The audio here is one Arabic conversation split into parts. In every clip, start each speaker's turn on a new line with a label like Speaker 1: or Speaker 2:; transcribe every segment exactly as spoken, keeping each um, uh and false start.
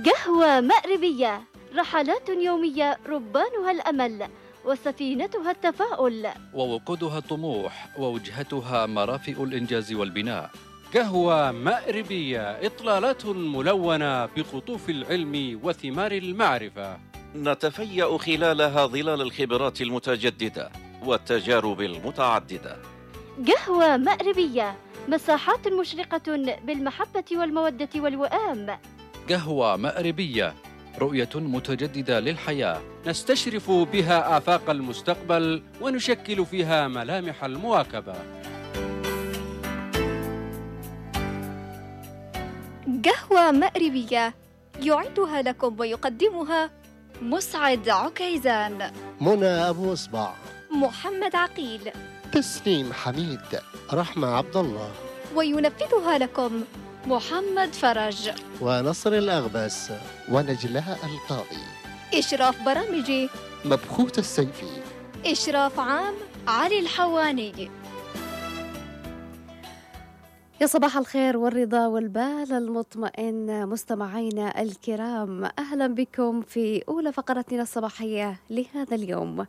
Speaker 1: قهوة مأربية، رحلات يومية ربانها الأمل وسفينتها التفاؤل،
Speaker 2: ووقودها الطموح ووجهتها مرافئ الإنجاز والبناء.
Speaker 3: قهوة مأربية، إطلالات ملونة بقطوف العلم وثمار المعرفة،
Speaker 4: نتفيأ خلالها ظلال الخبرات المتجددة والتجارب المتعددة.
Speaker 1: قهوة مأربية، مساحات مشرقة بالمحبة والمودة والوئام.
Speaker 2: قهوة مأربية، رؤية متجددة للحياة،
Speaker 3: نستشرف بها آفاق المستقبل ونشكل فيها ملامح المواكبة.
Speaker 5: قهوة مأربية يعدها لكم ويقدمها مسعد عكيزان،
Speaker 6: منى أبو إصبع،
Speaker 5: محمد عقيل،
Speaker 6: تسنيم حميد، رحمة عبد الله،
Speaker 5: وينفذها لكم محمد فرج
Speaker 6: ونصر الأغبس ونجلاء القاضي.
Speaker 5: إشراف برامجي
Speaker 6: مبخوت السيفي.
Speaker 5: إشراف عام علي الحواني.
Speaker 7: يا صباح الخير والرضا والبال المطمئن مستمعينا الكرام، أهلا بكم في أولى فقرتنا الصباحية لهذا اليوم،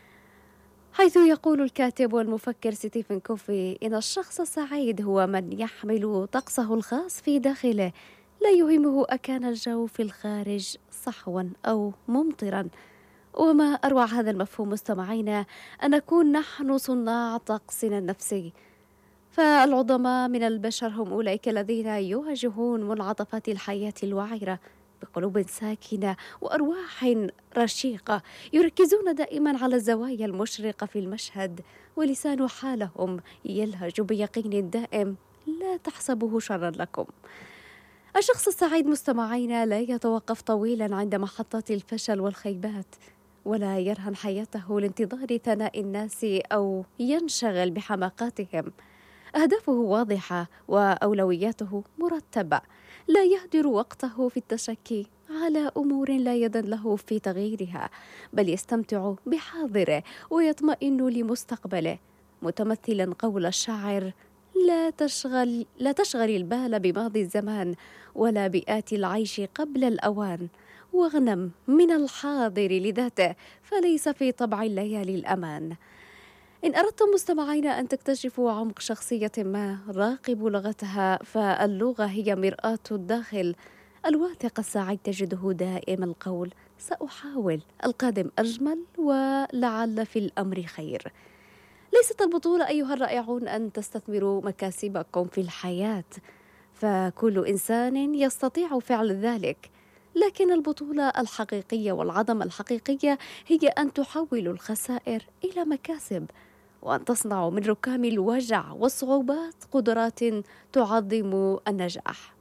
Speaker 7: حيث يقول الكاتب والمفكر ستيفن كوفي إن الشخص السعيد هو من يحمل طقسه الخاص في داخله، لا يهمه أكان الجو في الخارج صحوا أو ممطرا. وما أروع هذا المفهوم مستمعينا، أن نكون نحن صناع طقسنا النفسي. فالعظماء من البشر هم أولئك الذين يواجهون منعطفات الحياة الوعرة بقلوب ساكنة وأرواح رشيقة، يركزون دائما على الزوايا المشرقة في المشهد، ولسان حالهم يلهج بيقين دائم لا تحسبه شرا لكم. الشخص السعيد مستمعينا لا يتوقف طويلا عند محطات الفشل والخيبات، ولا يرهن حياته لانتظار ثناء الناس أو ينشغل بحماقاتهم. أهدافه واضحة وأولوياته مرتبة، لا يهدر وقته في التشكي على أمور لا يد له في تغييرها، بل يستمتع بحاضره ويطمئن لمستقبله، متمثلا قول الشاعر: لا تشغل لا تشغل البال بماضي الزمان ولا بآتي العيش قبل الأوان، واغنم من الحاضر لذاته فليس في طبع الليالي الأمان. إن أردتم مستمعين أن تكتشفوا عمق شخصية ما، راقبوا لغتها، فاللغة هي مرآة الداخل. الواثق السعيد تجده دائم القول: سأحاول، القادم أجمل، ولعل في الأمر خير. ليست البطولة أيها الرائعون أن تستثمروا مكاسبكم في الحياة، فكل إنسان يستطيع فعل ذلك، لكن البطولة الحقيقية والعظمة الحقيقية هي أن تحولوا الخسائر إلى مكاسب، وأن تصنعوا من ركام الوجع والصعوبات قدرات تعظم النجاح.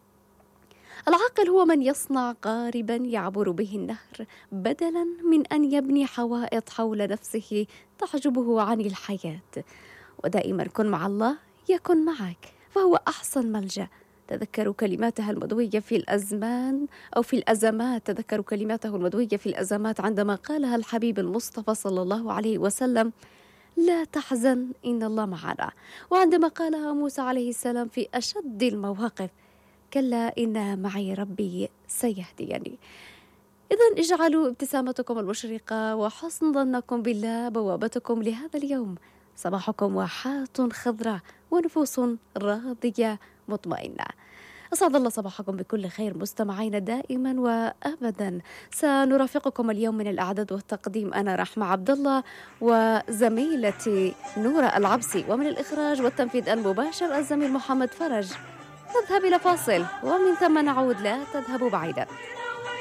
Speaker 7: العاقل هو من يصنع قاربا يعبر به النهر، بدلا من أن يبني حوائط حول نفسه تحجبه عن الحياة. ودائما كن مع الله يكن معك، فهو أحسن ملجأ. تذكروا كلماتها المدوية في الأزمان أو في الأزمات تذكروا كلماته المدوية في الأزمات عندما قالها الحبيب المصطفى صلى الله عليه وسلم: لا تحزن إن الله معنا. وعندما قالها موسى عليه السلام في أشد المواقف: كلا إن معي ربي سيهديني. إذن اجعلوا ابتسامتكم المشرقة وحسن ظنكم بالله بوابتكم لهذا اليوم. صباحكم واحات خضراء ونفوس راضية مطمئنة. أسعد الله صباحكم بكل خير مستمعين دائما وأبدا. سنرافقكم اليوم من الإعداد والتقديم أنا رحمة عبد الله وزميلتي نورة العبسي، ومن الإخراج والتنفيذ المباشر الزميل محمد فرج. نذهب إلى فاصل ومن ثم نعود، لا تذهبوا بعيدا.